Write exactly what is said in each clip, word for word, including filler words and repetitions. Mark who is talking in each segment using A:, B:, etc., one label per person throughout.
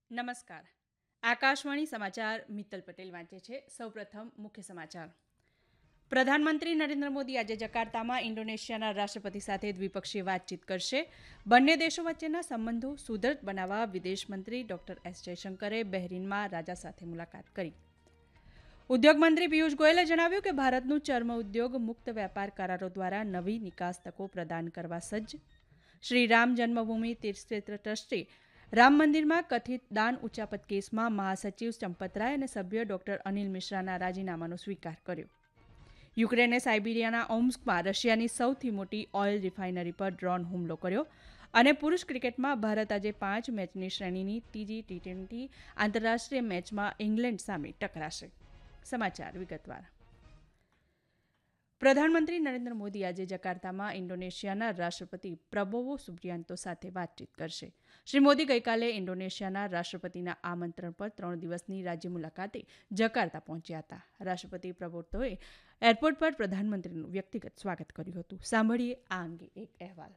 A: નમસ્કાર. આકાશવાણી સમાચાર મિત્તલ પટેલ વાંચે છે. સૌપ્રથમ મુખ્ય સમાચાર. પ્રધાનમંત્રી નરેન્દ્ર મોદી આજે જકાર્તામાં ઇન્ડોનેશિયાના રાષ્ટ્રપતિ સાથે દ્વિપક્ષીય વાતચીત કરશે. બંને દેશો વચ્ચેના સંબંધો સુદૃઢ બનાવવા વિદેશમંત્રી ડોક્ટર એસ જયશંકરે બહેરીનમાં રાજા સાથે મુલાકાત કરી. ઉદ્યોગ મંત્રી પિયુષ ગોયલે જણાવ્યું કે ભારતનું ચર્મ ઉદ્યોગ મુક્ત વેપાર કરારો દ્વારા નવી નિકાસ તકો પ્રદાન કરવા સજ્જ. શ્રી રામ જન્મભૂમિ તીર્થક્ષેત્ર ટ્રસ્ટે રામ મંદિરમાં કથિત દાન ઉચાપત કેસમાં મહાસચિવ ચંપતરાય અને સભ્ય ડોક્ટર અનિલ મિશ્રાના રાજીનામાનો સ્વીકાર કર્યો. યુક્રેને સાયબિરિયાના ઓમ્સ્કમાં રશિયાની સૌથી મોટી ઓઇલ રિફાઇનરી પર ડ્રોન હુમલો કર્યો. અને પુરુષ ક્રિકેટમાં ભારત આજે પાંચ મેચની શ્રેણીની ત્રીજી ટી ટ્વેન્ટી આંતરરાષ્ટ્રીય મેચમાં ઇંગ્લેન્ડ સામે ટકરાશે. સમાચાર વિગતવાર. પ્રધાનમંત્રી નરેન્દ્ર મોદી આજે જકાર્તામાં ઇન્ડોનેશિયાના રાષ્ટ્રપતિ પ્રબોવો સુબિયાન્તો સાથે વાતચીત કરશે. શ્રી મોદી ગઈકાલે ઇન્ડોનેશિયાના રાષ્ટ્રપતિના આમંત્રણ પર ત્રણ દિવસની રાજ્ય મુલાકાતે જકાર્તા પહોંચ્યા હતા. રાષ્ટ્રપતિ પ્રબોવોએ એરપોર્ટ પર પ્રધાનમંત્રીનું વ્યક્તિગત સ્વાગત કર્યું હતું. સાંભળીએ આ અંગે એક અહેવાલ.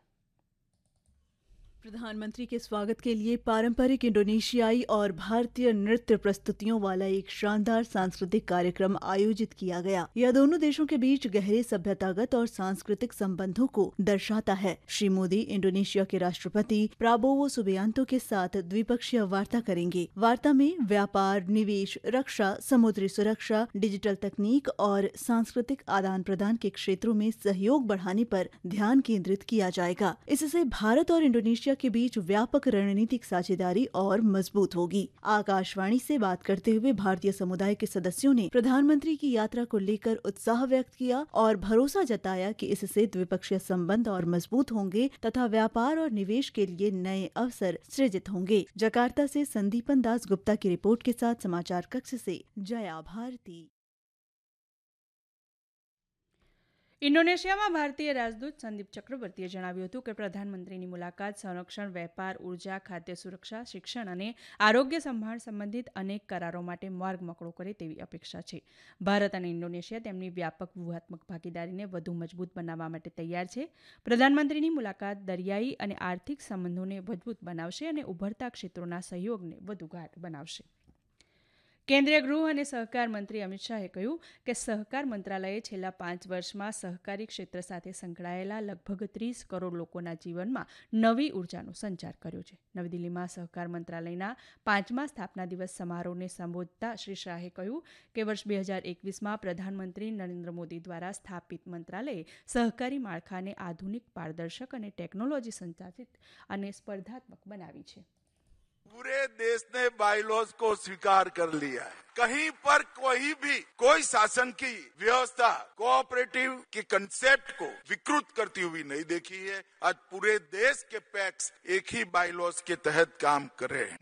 B: प्रधानमंत्री के स्वागत के लिए पारंपरिक इंडोनेशियाई और भारतीय नृत्य प्रस्तुतियों वाला एक शानदार सांस्कृतिक कार्यक्रम आयोजित किया गया. यह दोनों देशों के बीच गहरे सभ्यतागत और सांस्कृतिक संबंधों को दर्शाता है. श्री मोदी इंडोनेशिया के राष्ट्रपति प्राबोवो सुबियांतो के साथ द्विपक्षीय वार्ता करेंगे. वार्ता में व्यापार, निवेश, रक्षा, समुद्री सुरक्षा, डिजिटल तकनीक और सांस्कृतिक आदान प्रदान के क्षेत्रों में सहयोग बढ़ाने पर ध्यान केंद्रित किया जाएगा. इससे भारत और इंडोनेशिया के बीच व्यापक रणनीतिक साझेदारी और मजबूत होगी. आकाशवाणी से बात करते हुए भारतीय समुदाय के सदस्यों ने प्रधानमंत्री की यात्रा को लेकर उत्साह व्यक्त किया और भरोसा जताया कि इससे द्विपक्षीय संबंध और मजबूत होंगे तथा व्यापार और निवेश के लिए नए अवसर सृजित होंगे. जकार्ता से संदीपन दास गुप्ता की रिपोर्ट के साथ समाचार कक्ष से जया भारती.
A: ઇન્ડોનેશિયામાં ભારતીય રાજદૂત સંદીપ ચક્રવર્તીએ જણાવ્યું હતું કે પ્રધાનમંત્રીની મુલાકાત સંરક્ષણ, વેપાર, ઉર્જા, ખાદ્ય સુરક્ષા, શિક્ષણ અને આરોગ્ય સંભાળ સંબંધિત અનેક કરારો માટે માર્ગ મોકળો કરે તેવી અપેક્ષા છે. ભારત અને ઇન્ડોનેશિયા તેમની વ્યાપક વ્યૂહાત્મક ભાગીદારીને વધુ મજબૂત બનાવવા માટે તૈયાર છે. પ્રધાનમંત્રીની મુલાકાત દરિયાઈ અને આર્થિક સંબંધોને મજબૂત બનાવશે અને ઉભરતા ક્ષેત્રોના સહયોગને વધુ ગાઢ બનાવશે. કેન્દ્રીય ગૃહ અને સહકાર મંત્રી અમિત શાહે કહ્યું કે સહકાર મંત્રાલયે છેલ્લા પાંચ વર્ષમાં સહકારી ક્ષેત્ર સાથે સંકળાયેલા લગભગ ત્રીસ કરોડ લોકોના જીવનમાં નવી ઉર્જાનો સંચાર કર્યો છે. નવી દિલ્હીમાં સહકાર મંત્રાલયના પાંચમા સ્થાપના દિવસ સમારોહને સંબોધતા શ્રી શાહે કહ્યું કે વર્ષ બે હજાર એકવીસમાં પ્રધાનમંત્રી નરેન્દ્ર મોદી દ્વારા સ્થાપિત મંત્રાલયે સહકારી માળખાને આધુનિક, પારદર્શક અને ટેકનોલોજી સંચાલિત અને સ્પર્ધાત્મક બનાવી છે.
C: पूरे देश ने बायलॉज को स्वीकार कर लिया है. कहीं पर कोई भी कोई शासन की व्यवस्था कोऑपरेटिव के कंसेप्ट को विकृत करती हुई नहीं देखी है. आज पूरे देश के पैक्स एक ही बायलॉज के तहत काम कर रहे हैं.